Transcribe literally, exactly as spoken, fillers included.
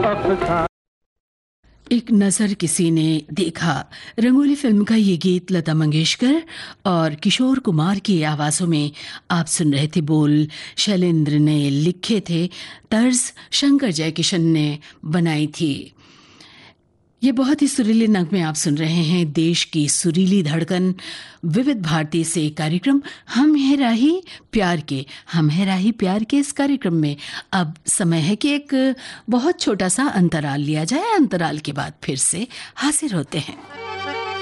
अफसाना। एक नज़र किसी ने देखा, रंगोली फिल्म का ये गीत लता मंगेशकर और किशोर कुमार की आवाज़ों में आप सुन रहे थे। बोल शैलेंद्र ने लिखे थे, तर्ज शंकर जयकिशन ने बनाई थी। ये बहुत ही सुरीले नगमे आप सुन रहे हैं। देश की सुरीली धड़कन विविध भारती से कार्यक्रम हम है राही प्यार के हम है राही प्यार के इस कार्यक्रम में अब समय है कि एक बहुत छोटा सा अंतराल लिया जाए। अंतराल के बाद फिर से हाजिर होते हैं।